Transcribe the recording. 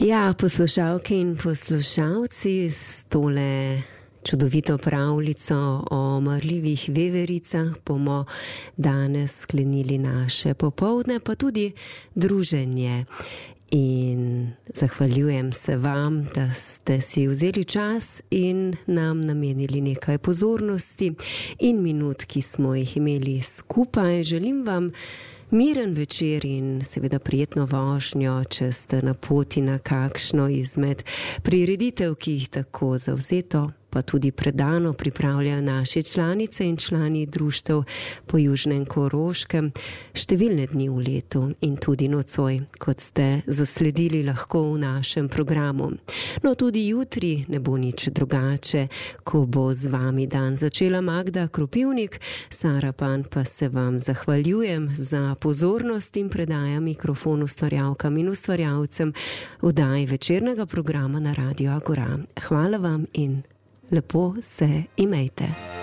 Ja, poslušalke in poslušalci, s tole čudovito pravljico o marljivih vevericah bomo danes sklenili naše popoldne, pa tudi druženje. In zahvaljujem se vam, da ste si vzeli čas in nam namenili nekaj pozornosti in minut, ki smo jih imeli skupaj. Želim vam miren večer in seveda prijetno vožnjo, če ste na poti na kakšno izmed prireditev, ki jih tako zavzeto pa tudi predano pripravljajo naše članice in člani društev po Južnem Koroškem številne dni v letu in tudi nocoj, kot ste zasledili lahko v našem programu. No, tudi jutri ne bo nič drugače, ko bo z vami dan začela Magda Kropivnik. Sara Pan pa se vam zahvaljujem za pozornost in predaja mikrofon ustvarjalkam in ustvarjalcem oddaji večernega programa na Radiu Agora. Hvala vam in lepo se imejte.